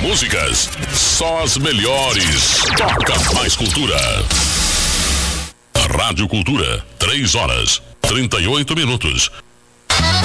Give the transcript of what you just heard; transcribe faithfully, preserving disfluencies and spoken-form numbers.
músicas, só as melhores. Toca mais cultura. Rádio Cultura, três horas, trinta e oito minutos.